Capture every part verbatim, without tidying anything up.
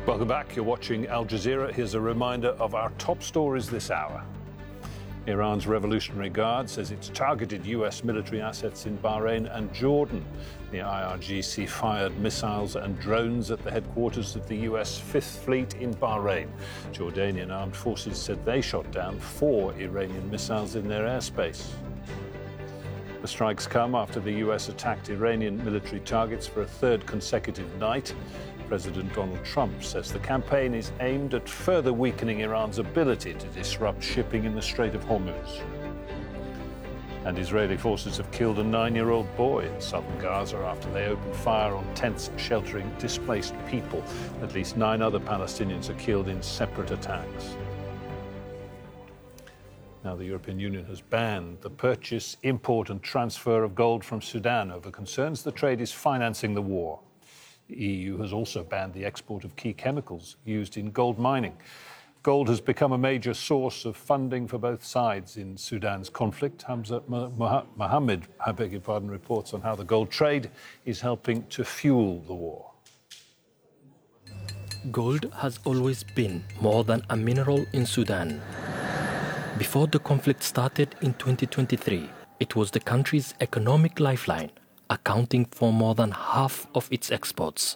Welcome back. You're watching Al Jazeera. Here's a reminder of our top stories this hour. Iran's Revolutionary Guard says it's targeted U S military assets in Bahrain and Jordan. The I R G C fired missiles and drones at the headquarters of the U S Fifth Fleet in Bahrain. Jordanian armed forces said they shot down four Iranian missiles in their airspace. The strikes come after the U S attacked Iranian military targets for a third consecutive night. President Donald Trump says the campaign is aimed at further weakening Iran's ability to disrupt shipping in the Strait of Hormuz. And Israeli forces have killed a nine-year-old boy in southern Gaza after they opened fire on tents sheltering displaced people. At least nine other Palestinians are killed in separate attacks. Now, the European Union has banned the purchase, import and transfer of gold from Sudan over concerns the trade is financing the war. The E U has also banned the export of key chemicals used in gold mining. Gold has become a major source of funding for both sides in Sudan's conflict. Hamza Mohammed, I beg your pardon, reports on how the gold trade is helping to fuel the war. Gold has always been more than a mineral in Sudan. Before the conflict started in twenty twenty-three, it was the country's economic lifeline, accounting for more than half of its exports.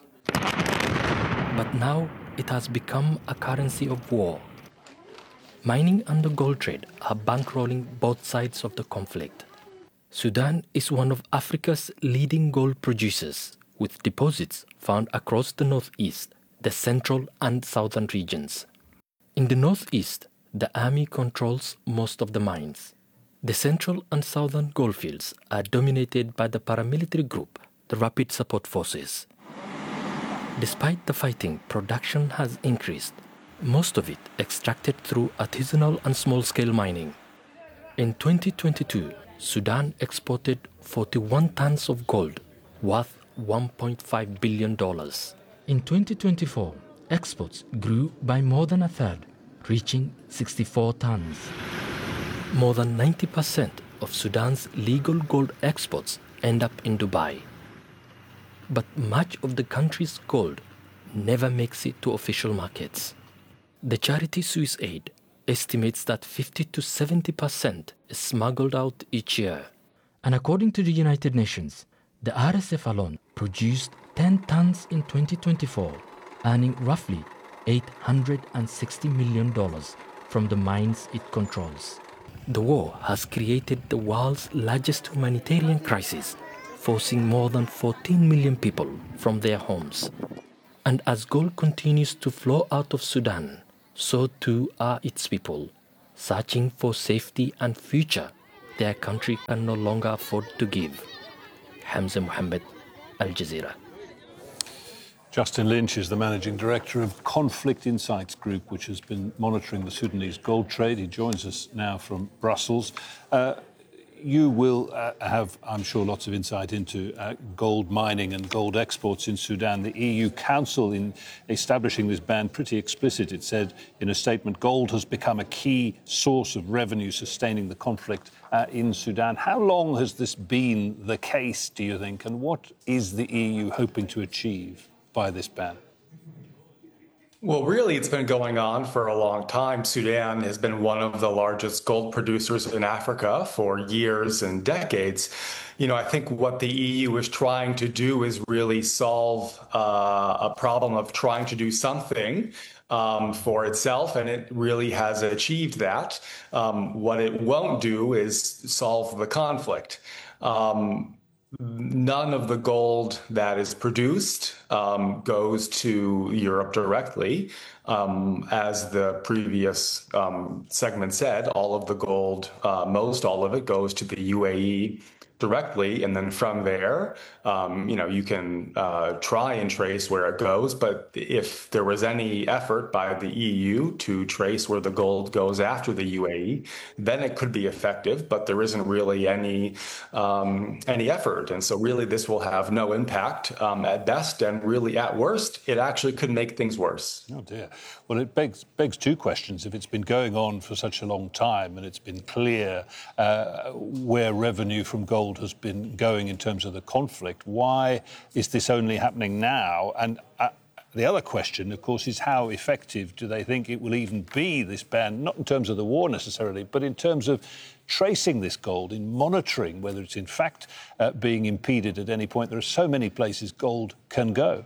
But now it has become a currency of war. Mining and the gold trade are bankrolling both sides of the conflict. Sudan is one of Africa's leading gold producers, with deposits found across the northeast, the central and southern regions. In the northeast, the army controls most of the mines. The central and southern goldfields are dominated by the paramilitary group, the Rapid Support Forces. Despite the fighting, production has increased, most of it extracted through artisanal and small-scale mining. In twenty twenty-two, Sudan exported forty-one tons of gold, worth one point five billion dollars. In twenty twenty-four, exports grew by more than a third, reaching sixty-four tons. More than ninety percent of Sudan's legal gold exports end up in Dubai. But much of the country's gold never makes it to official markets. The charity Swiss Aid estimates that fifty to seventy percent is smuggled out each year. And according to the United Nations, the R S F alone produced ten tons in twenty twenty-four, earning roughly eight hundred sixty million dollars from the mines it controls. The war has created the world's largest humanitarian crisis, forcing more than fourteen million people from their homes. And as gold continues to flow out of Sudan, so too are its people, searching for safety and future their country can no longer afford to give. Hamza Mohammed, Al Jazeera. Justin Lynch is the managing director of Conflict Insights Group, which has been monitoring the Sudanese gold trade. He joins us now from Brussels. Uh, you will uh, have, I'm sure, lots of insight into uh, gold mining and gold exports in Sudan. The E U Council, in establishing this ban, pretty explicit. It said in a statement, gold has become a key source of revenue sustaining the conflict uh, in Sudan. How long has this been the case, do you think, and what is the E U hoping to achieve by this ban? Well, really, it's been going on for a long time. Sudan has been one of the largest gold producers in Africa for years and decades. You know, I think what the E U is trying to do is really solve uh, a problem of trying to do something um, for itself, and it really has achieved that. Um, what it won't do is solve the conflict. Um, None of the gold that is produced um, goes to Europe directly. Um, as the previous um, segment said, all of the gold, uh, most all of it goes to the U A E directly. And then from there, um, you know, you can uh, try and trace where it goes. But if there was any effort by the E U to trace where the gold goes after the U A E, then it could be effective. But there isn't really any um, any effort. And so really this will have no impact um, at best. And really at worst, it actually could make things worse. Oh, dear. Well, it begs, begs two questions. If it's been going on for such a long time and it's been clear uh, where revenue from gold has been going in terms of the conflict, why is this only happening now? And uh, The other question, of course, is how effective do they think it will even be, this ban, not in terms of the war necessarily, but in terms of tracing this gold, in monitoring whether it's in fact uh, being impeded at any point. There are so many places gold can go.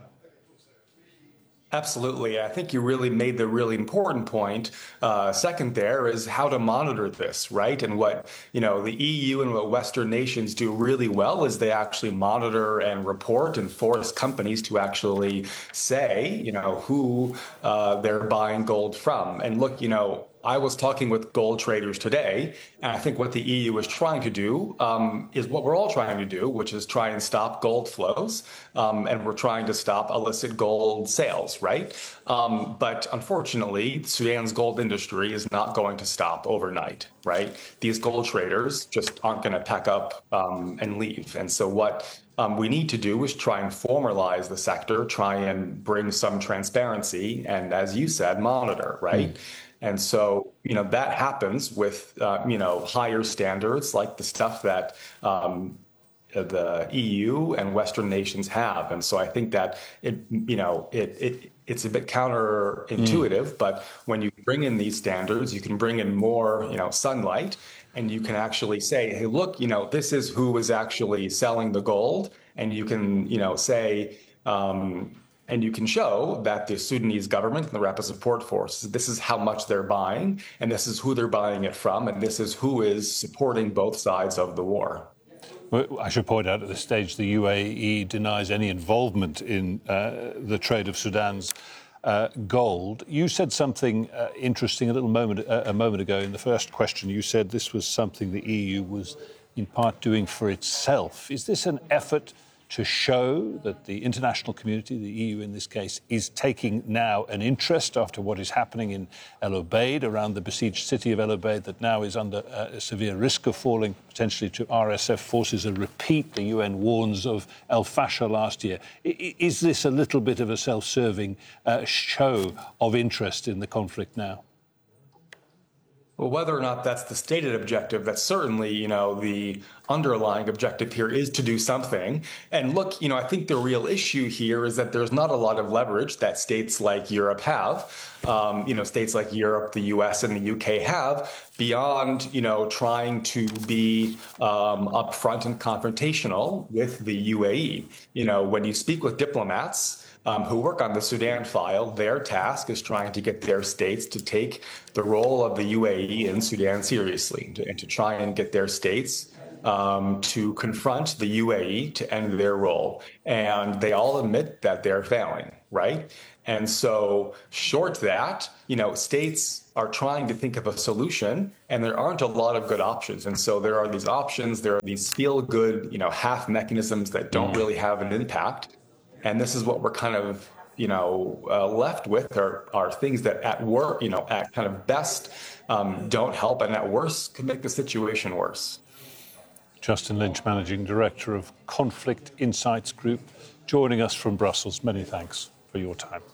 Absolutely. I think you really made the really important point. Uh, second there is how to monitor this, right? And what, you know, the E U and what Western nations do really well is they actually monitor and report and force companies to actually say, you know, who uh, they're buying gold from. And look, you know, I was talking with gold traders today, and I think what the E U is trying to do um, is what we're all trying to do, which is try and stop gold flows, um, and we're trying to stop illicit gold sales, right? Um, but unfortunately, Sudan's gold industry is not going to stop overnight, right? These gold traders just aren't going to pack up um, and leave. And so what um, we need to do is try and formalize the sector, try and bring some transparency, and as you said, monitor, right? Mm. And so, you know, that happens with, uh, you know, higher standards like the stuff that um, the E U and Western nations have. And so I think that, it, you know, it, it it's a bit counterintuitive, mm. but when you bring in these standards, you can bring in more, you know, sunlight, and you can actually say, hey, look, you know, this is who is actually selling the gold. And you can, you know, say, um, and you can show that the Sudanese government and the Rapid Support Force, this is how much they're buying, and this is who they're buying it from, and this is who is supporting both sides of the war. Well, I should point out at this stage the U A E denies any involvement in uh, the trade of Sudan's uh, gold. You said something uh, interesting a little moment uh, a moment ago in the first question. You said this was something the E U was in part doing for itself. Is this an effort to show that the international community, the E U in this case, is taking now an interest after what is happening in El Obeid, around the besieged city of El Obeid, that now is under uh, a severe risk of falling potentially to R S F forces? A repeat, the U N warns of El Fasher last year. I- is this a little bit of a self-serving uh, show of interest in the conflict now? Well, whether or not that's the stated objective, that's certainly, you know, the underlying objective here is to do something. And look, you know, I think the real issue here is that there's not a lot of leverage that states like Europe have, um, you know, states like Europe, the U S and the U K have, beyond, you know, trying to be um, upfront and confrontational with the U A E. You know, when you speak with diplomats Um, who work on the Sudan file, their task is trying to get their states to take the role of the U A E in Sudan seriously, and to, and to try and get their states um, to confront the U A E to end their role. And they all admit that they're failing, right? And so short that, you know, states are trying to think of a solution, and there aren't a lot of good options. And so there are these options, there are these feel-good, you know, half mechanisms that don't really have an impact. And this is what we're kind of, you know, uh, left with are, are things that at work, you know, at kind of best um, don't help, and at worst can make the situation worse. Justin Lynch, Managing Director of Conflict Insights Group, joining us from Brussels. Many thanks for your time.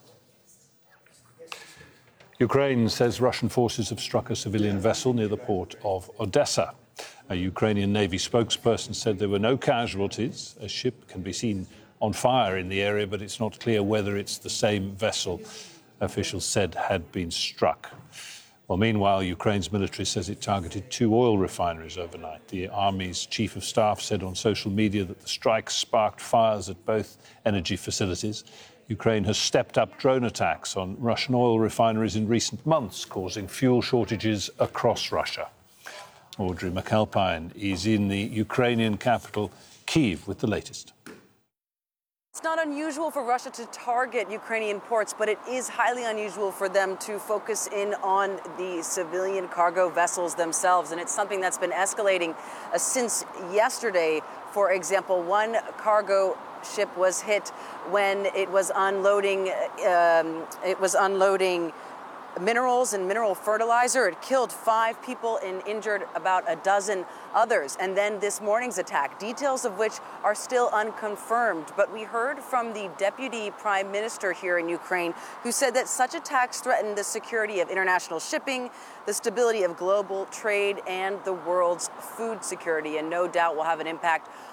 Ukraine says Russian forces have struck a civilian vessel near the port of Odessa. A Ukrainian Navy spokesperson said there were no casualties. A ship can be seen on fire in the area, but it's not clear whether it's the same vessel officials said had been struck. Well, meanwhile, Ukraine's military says it targeted two oil refineries overnight. The Army's chief of staff said on social media that the strikes sparked fires at both energy facilities. Ukraine has stepped up drone attacks on Russian oil refineries in recent months, causing fuel shortages across Russia. Audrey McAlpine is in the Ukrainian capital, Kyiv, with the latest. It's not unusual for Russia to target Ukrainian ports, but it is highly unusual for them to focus in on the civilian cargo vessels themselves. And it's something that's been escalating uh, since yesterday. For example, one cargo ship was hit when it was unloading, um, it was unloading minerals and mineral fertilizer. It killed five people and injured about a dozen others. And then this morning's attack, details of which are still unconfirmed. But we heard from the deputy prime minister here in Ukraine, who said that such attacks threaten the security of international shipping, the stability of global trade, and the world's food security, and no doubt will have an impact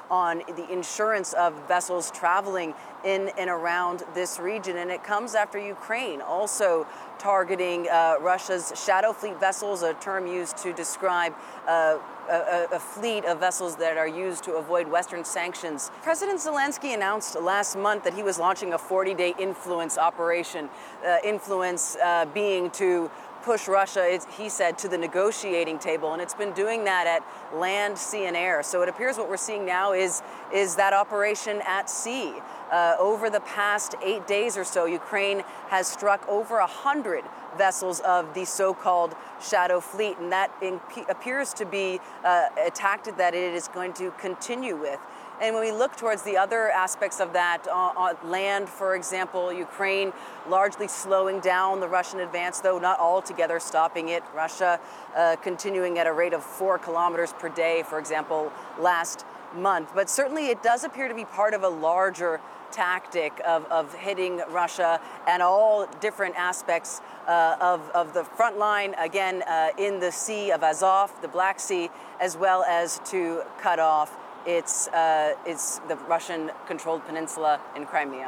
on the insurance of vessels traveling in and around this region. And it comes after Ukraine also targeting uh, Russia's shadow fleet vessels, a term used to describe uh, a, a fleet of vessels that are used to avoid Western sanctions. President Zelensky announced last month that he was launching a forty-day influence operation, uh, influence uh, being to push Russia, it's, he said, to the negotiating table, and it's been doing that at land, sea, and air. So it appears what we're seeing now is, is that operation at sea. Uh, over the past eight days or so, Ukraine has struck over one hundred vessels of the so-called shadow fleet, and that imp- appears to be uh, a tactic that it is going to continue with. And when we look towards the other aspects of that, uh, on land, for example, Ukraine largely slowing down the Russian advance, though not altogether stopping it. Russia uh, continuing at a rate of four kilometers per day, for example, last month. But certainly it does appear to be part of a larger tactic of, of hitting Russia and all different aspects uh, of, of the front line, again, uh, in the Sea of Azov, the Black Sea, as well as to cut off It's, uh, it's the Russian-controlled peninsula in Crimea.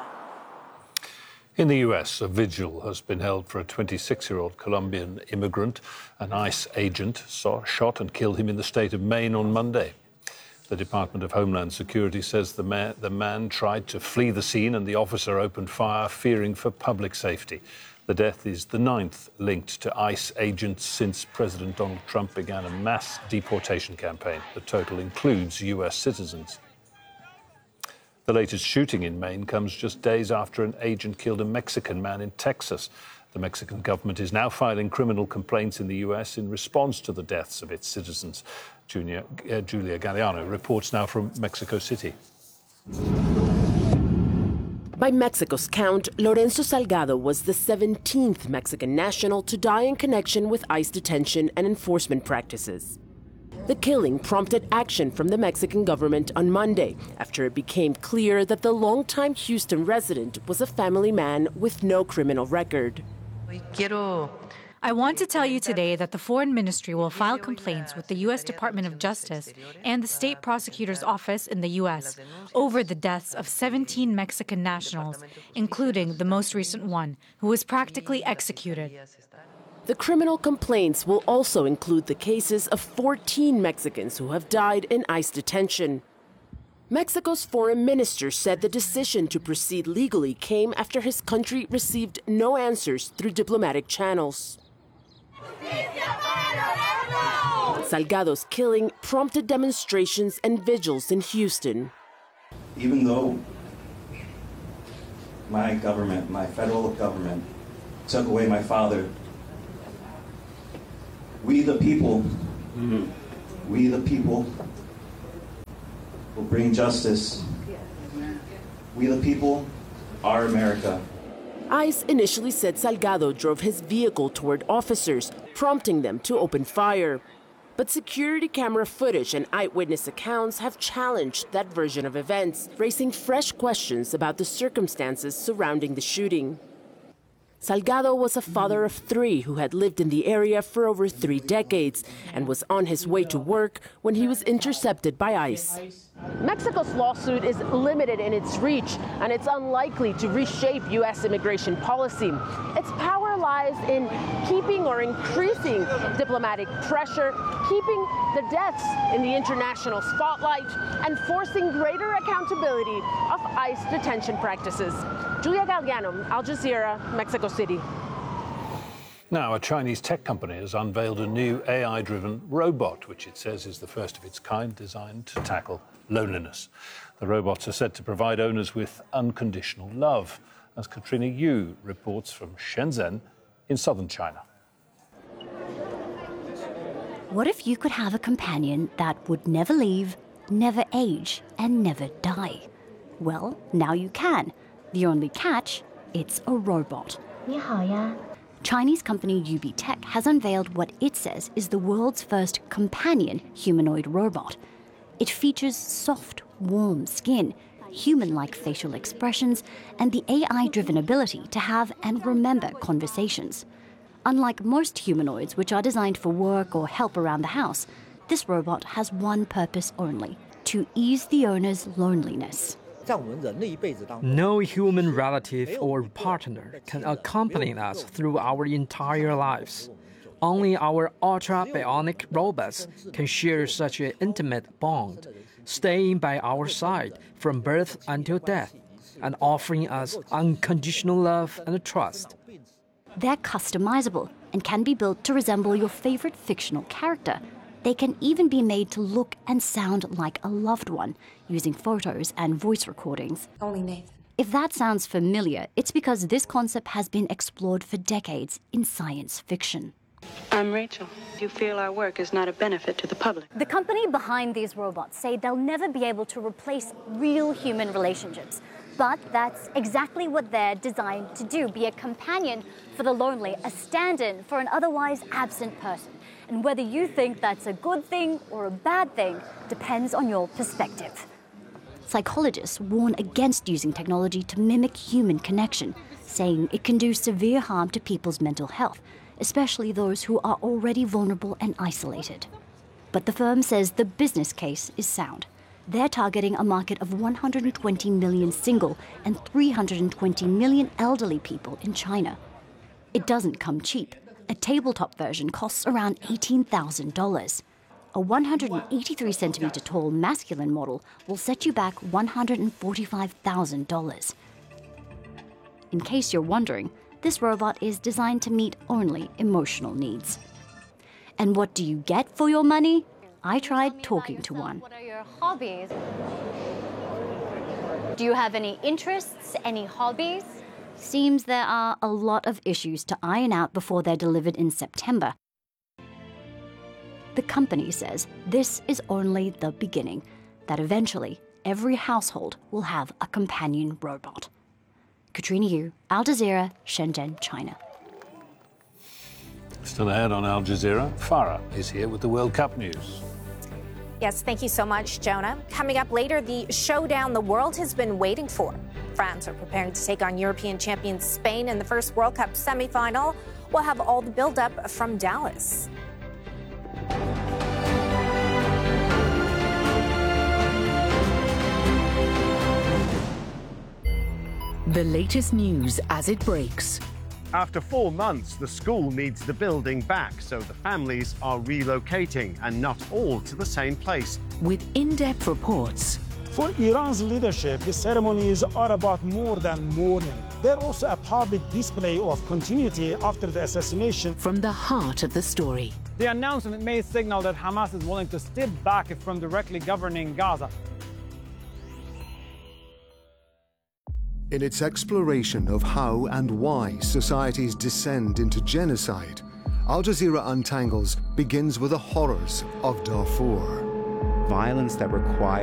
In the U S, a vigil has been held for a twenty-six-year-old Colombian immigrant. An ICE agent saw, shot and killed him in the state of Maine on Monday. The Department of Homeland Security says the man, the man tried to flee the scene and the officer opened fire, fearing for public safety. The death is the ninth linked to ICE agents since President Donald Trump began a mass deportation campaign. The total includes U S citizens. The latest shooting in Maine comes just days after an agent killed a Mexican man in Texas. The Mexican government is now filing criminal complaints in the U S in response to the deaths of its citizens. Julia, uh, Julia Galliano reports now from Mexico City. By Mexico's count, Lorenzo Salgado was the seventeenth Mexican national to die in connection with ICE detention and enforcement practices. The killing prompted action from the Mexican government on Monday after it became clear that the longtime Houston resident was a family man with no criminal record. I want to tell you today that the Foreign Ministry will file complaints with the U S Department of Justice and the State Prosecutor's Office in the U S over the deaths of seventeen Mexican nationals, including the most recent one, who was practically executed. The criminal complaints will also include the cases of fourteen Mexicans who have died in ICE detention. Mexico's foreign minister said the decision to proceed legally came after his country received no answers through diplomatic channels. Salgado's killing prompted demonstrations and vigils in Houston. Even though my government, my federal government, took away my father, we the people, mm-hmm. we the people will bring justice. We the people are America. ICE initially said Salgado drove his vehicle toward officers, prompting them to open fire. But security camera footage and eyewitness accounts have challenged that version of events, raising fresh questions about the circumstances surrounding the shooting. Salgado was a father of three who had lived in the area for over three decades and was on his way to work when he was intercepted by ICE. Mexico's lawsuit is limited in its reach, and it's unlikely to reshape U S immigration policy. Its power lies in keeping or increasing diplomatic pressure, keeping the deaths in the international spotlight, and forcing greater accountability of ICE detention practices. Julia Galliano, Al Jazeera, Mexico City. Now, a Chinese tech company has unveiled a new A I-driven robot, which it says is the first of its kind, designed to tackle loneliness. The robots are said to provide owners with unconditional love, as Katrina Yu reports from Shenzhen in southern China. What if you could have a companion that would never leave, never age, and never die? Well, now you can. The only catch, it's a robot. 你好呀. Chinese company U B Tech has unveiled what it says is the world's first companion humanoid robot. It features soft, warm skin, human-like facial expressions, and the A I-driven ability to have and remember conversations. Unlike most humanoids, which are designed for work or help around the house, this robot has one purpose only: to ease the owner's loneliness. No human relative or partner can accompany us through our entire lives. Only our ultra-bionic robots can share such an intimate bond, staying by our side from birth until death, and offering us unconditional love and trust. They're customizable and can be built to resemble your favorite fictional character. They can even be made to look and sound like a loved one, using photos and voice recordings. Only Nathan. If that sounds familiar, it's because this concept has been explored for decades in science fiction. I'm Rachel. You feel our work is not a benefit to the public. The company behind these robots say they'll never be able to replace real human relationships. But that's exactly what they're designed to do, be a companion for the lonely, a stand-in for an otherwise absent person. And whether you think that's a good thing or a bad thing depends on your perspective. Psychologists warn against using technology to mimic human connection, saying it can do severe harm to people's mental health, especially those who are already vulnerable and isolated. But the firm says the business case is sound. They're targeting a market of one hundred twenty million single and three hundred twenty million elderly people in China. It doesn't come cheap. A tabletop version costs around eighteen thousand dollars. A one hundred eighty-three centimeter tall masculine model will set you back one hundred forty-five thousand dollars. In case you're wondering, this robot is designed to meet only emotional needs. And what do you get for your money? I tried talking to one. What are your hobbies? Do you have any interests, any hobbies? Seems there are a lot of issues to iron out before they're delivered in September. The company says this is only the beginning, that eventually every household will have a companion robot. Katrina Yu, Al Jazeera, Shenzhen, China. Still ahead on Al Jazeera, Farah is here with the World Cup news. Yes, thank you so much, Jonah. Coming up later, the showdown the world has been waiting for. France are preparing to take on European champions Spain in the first World Cup semifinal. We'll have all the build-up from Dallas. The latest news as it breaks. After four months, the school needs the building back, so the families are relocating, and not all to the same place. With in-depth reports. For Iran's leadership, the ceremonies are about more than mourning. They're also a public display of continuity after the assassination. From the heart of the story. The announcement may signal that Hamas is willing to step back from directly governing Gaza. In its exploration of how and why societies descend into genocide, Al Jazeera Untangles begins with the horrors of Darfur. Violence that requires